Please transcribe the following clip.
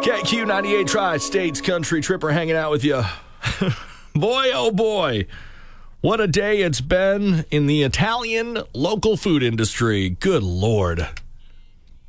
KQ98 Tri-States Country Tripper hanging out with you. Boy, oh boy, what a day it's been in the Italian local food industry. Good Lord.